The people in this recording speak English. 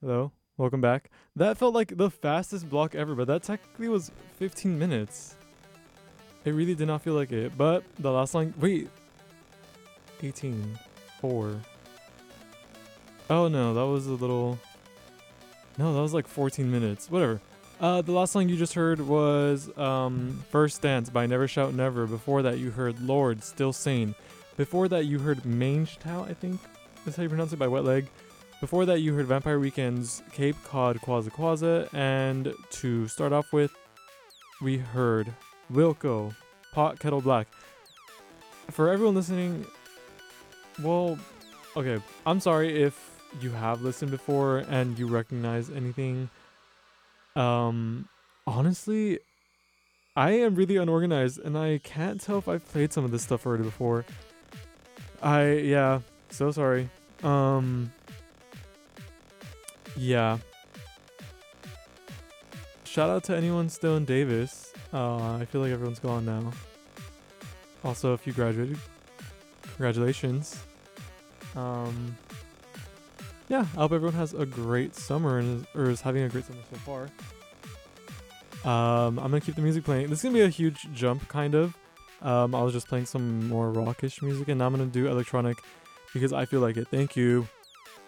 Hello, welcome back. That felt like the fastest block ever, but that technically was 15 minutes. It really did not feel like it, but the last line, wait, 18, 4. Oh no, that was a little, no, that was like 14 minutes, whatever. The last song you just heard was First Dance by Never Shout Never. Before that you heard Lord, Still Sane. Before that you heard Mange Tao, I think that's how you pronounce it, by Wet Leg. Before that you heard Vampire Weekend's Cape Cod Quaza Quaza. And to start off with, we heard Wilco, Pot Kettle Black. For everyone listening, well, okay, I'm sorry if you have listened before and you recognize anything. Honestly, I am really unorganized and I can't tell if I've played some of this stuff already before. Yeah, so sorry. Yeah. Shout out to anyone still in Davis. I feel like everyone's gone now. Also, if you graduated, congratulations. Yeah, I hope everyone has a great summer or is having a great summer so far. I'm gonna keep the music playing. This is gonna be a huge jump, kind of. I was just playing some more rockish music, and now I'm gonna do electronic because I feel like it. Thank you.